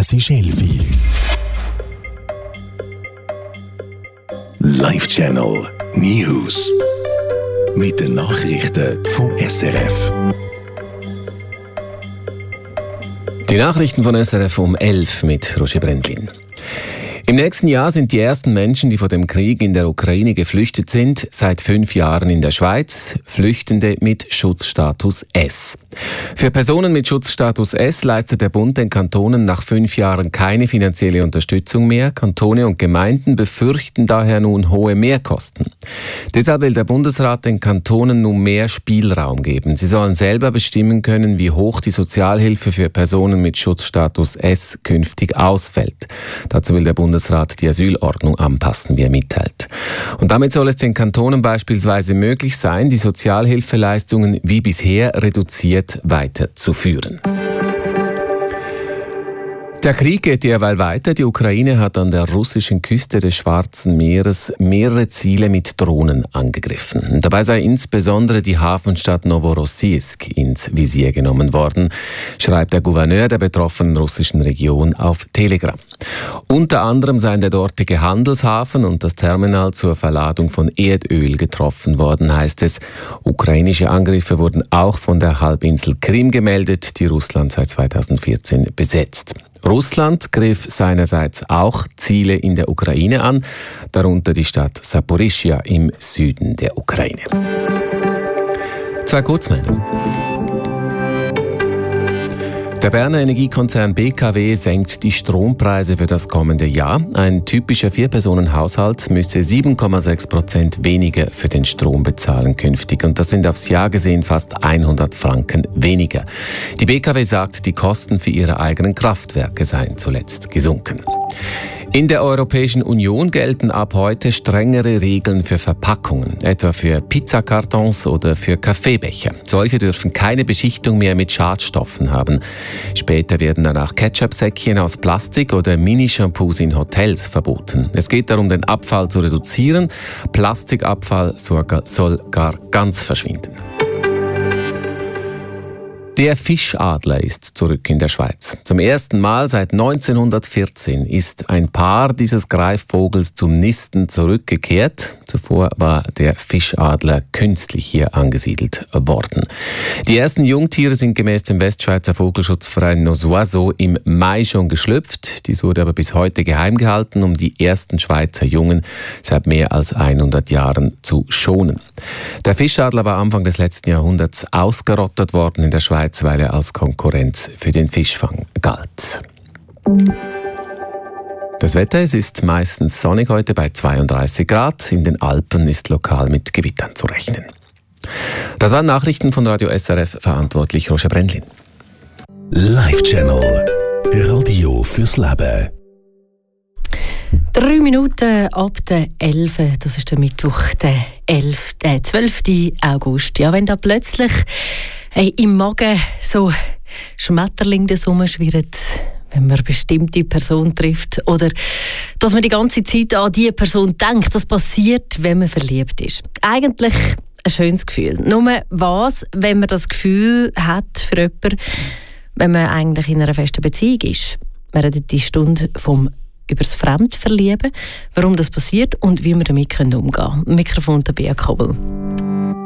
Es ist 11 Uhr. Live Channel News. Mit den Nachrichten vom SRF. Die Nachrichten von SRF um 11 mit Roger Brendlin. Im nächsten Jahr sind die ersten Menschen, die vor dem Krieg in der Ukraine geflüchtet sind, seit 5 Jahren in der Schweiz, Flüchtende mit Schutzstatus S. Für Personen mit Schutzstatus S leistet der Bund den Kantonen nach 5 Jahren keine finanzielle Unterstützung mehr. Kantone und Gemeinden befürchten daher nun hohe Mehrkosten. Deshalb will der Bundesrat den Kantonen nun mehr Spielraum geben. Sie sollen selber bestimmen können, wie hoch die Sozialhilfe für Personen mit Schutzstatus S künftig ausfällt. Dazu will der Bundesrat die Asylordnung anpassen, wie er mitteilt. Und damit soll es den Kantonen beispielsweise möglich sein, die Sozialhilfeleistungen wie bisher reduziert weiterzuführen. Der Krieg geht derweil weiter. Die Ukraine hat an der russischen Küste des Schwarzen Meeres mehrere Ziele mit Drohnen angegriffen. Dabei sei insbesondere die Hafenstadt Novorossiysk ins Visier genommen worden, schreibt der Gouverneur der betroffenen russischen Region auf Telegram. Unter anderem seien der dortige Handelshafen und das Terminal zur Verladung von Erdöl getroffen worden, heißt es. Ukrainische Angriffe wurden auch von der Halbinsel Krim gemeldet, die Russland seit 2014 besetzt. Russland griff seinerseits auch Ziele in der Ukraine an, darunter die Stadt Saporischschja im Süden der Ukraine. 2 Kurzmeldungen. Der Berner Energiekonzern BKW senkt die Strompreise für das kommende Jahr. Ein typischer 4-Personen-Haushalt müsse 7,6% weniger für den Strom bezahlen künftig. Und das sind aufs Jahr gesehen fast 100 Franken weniger. Die BKW sagt, die Kosten für ihre eigenen Kraftwerke seien zuletzt gesunken. In der Europäischen Union gelten ab heute strengere Regeln für Verpackungen, etwa für Pizzakartons oder für Kaffeebecher. Solche dürfen keine Beschichtung mehr mit Schadstoffen haben. Später werden dann auch Ketchup-Säckchen aus Plastik oder Mini-Shampoos in Hotels verboten. Es geht darum, den Abfall zu reduzieren. Plastikabfall soll gar ganz verschwinden. Der Fischadler ist zurück in der Schweiz. Zum ersten Mal seit 1914 ist ein Paar dieses Greifvogels zum Nisten zurückgekehrt. Zuvor war der Fischadler künstlich hier angesiedelt worden. Die ersten Jungtiere sind gemäß dem Westschweizer Vogelschutzverein Nos Oiseaux im Mai schon geschlüpft. Dies wurde aber bis heute geheim gehalten, um die ersten Schweizer Jungen seit mehr als 100 Jahren zu schonen. Der Fischadler war Anfang des letzten Jahrhunderts ausgerottet worden in der Schweiz, weil er als Konkurrenz für den Fischfang galt. Das Wetter, es ist meistens sonnig heute bei 32 Grad. In den Alpen ist lokal mit Gewittern zu rechnen. Das waren Nachrichten von Radio SRF, verantwortlich Roger Brendlin. Live Channel Radio fürs Leben. 3 Minuten ab der 11. Das ist der Mittwoch, der 12. August. Ja, wenn da plötzlich im Magen so Schmetterlinge rumschwirren, wenn man eine bestimmte Person trifft oder dass man die ganze Zeit an diese Person denkt, das passiert, wenn man verliebt ist. Eigentlich ein schönes Gefühl. Nur was, wenn man das Gefühl hat für jemanden, wenn man eigentlich in einer festen Beziehung ist. Wir reden die Stunde über das Fremdverlieben, warum das passiert und wie wir damit umgehen können. Mikrofon der Bea Kobel.